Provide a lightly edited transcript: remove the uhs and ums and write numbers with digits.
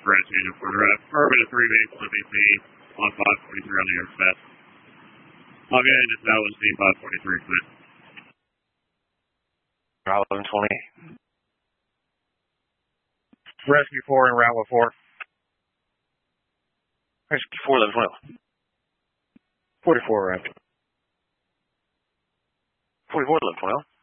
Rescue Unit 4 Direct. Urban 3 vehicle MVP on 543 on the airset. Log in, it's LSD 543 commit. 1120. Rescue 4 and Route 4. Rescue 4, 1120. 44 arrived. 44, 1120.